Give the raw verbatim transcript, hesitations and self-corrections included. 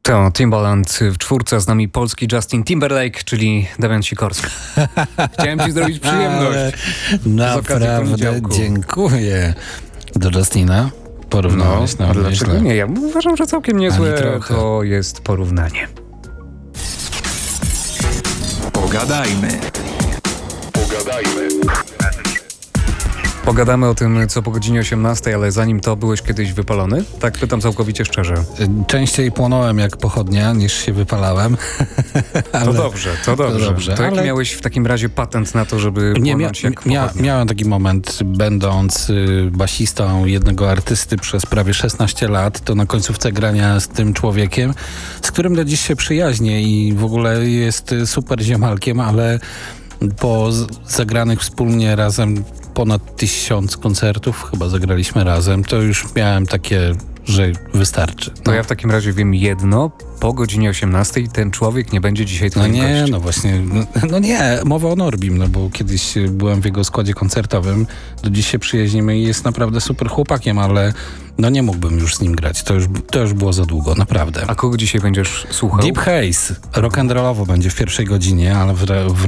To Timbaland w czwórce, z nami polski Justin Timberlake, czyli Damian Sikorski. Chciałem ci zrobić przyjemność. Naprawdę dziękuję. Do Justina porównałeś no, nam. Dlaczego źle. nie? Ja uważam, że całkiem niezłe to jest porównanie. Pogadajmy. Pogadajmy. Pogadamy o tym, co po godzinie osiemnastej, ale zanim to, byłeś kiedyś wypalony? Tak pytam całkowicie szczerze. Częściej płonąłem jak pochodnia, niż się wypalałem. ale... To dobrze, to dobrze. To, dobrze, to jaki ale... miałeś w takim razie patent na to, żeby Nie, płonąć mia- jak mia- pochodnia? Miałem taki moment, będąc y, basistą jednego artysty przez prawie szesnaście lat, to na końcówce grania z tym człowiekiem, z którym do dziś się przyjaźnię i w ogóle jest y, super ziomalkiem, ale po z- zagranych wspólnie razem ponad tysiąc koncertów, chyba zagraliśmy razem, to już miałem takie, że wystarczy. To ja w takim razie wiem jedno, po godzinie osiemnastej ten człowiek nie będzie dzisiaj No twoim nie, gościem. no właśnie, no, no nie, mowa o Norbim, no bo kiedyś byłem w jego składzie koncertowym, do dziś się przyjaźnimy i jest naprawdę super chłopakiem, ale no nie mógłbym już z nim grać, to już, to już było za długo, naprawdę. A kogo dzisiaj będziesz słuchał? Deep Haze, rock'n'rollowo będzie w pierwszej godzinie, ale w, w